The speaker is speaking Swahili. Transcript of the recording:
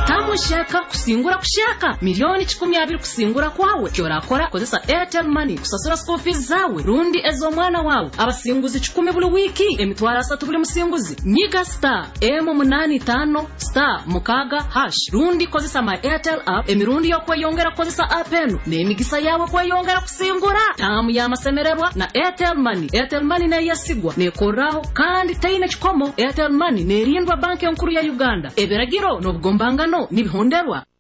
tamushaka kusingura kushaka milioni 12 kusingura kwawe kyorakora kozesa Airtel Money kusasura school fees zawe rundi ezo mwana wawe abasinguzi 10 buli wiki emitwara 3 buli musinguzi nyiga star M85 star mukaga hash rundi kozesa my Airtel app emirundi yo kweyongera kozesa app eno nemigisa yawe kweyongera kusingura tamu ya masemererwa na Airtel Money. Airtel Money na yasigwa nekoraho kandi taine chikomo. Airtel Money nerindwa banki nkuru ya Uganda eberagiro no bugombangano nibihonderwa.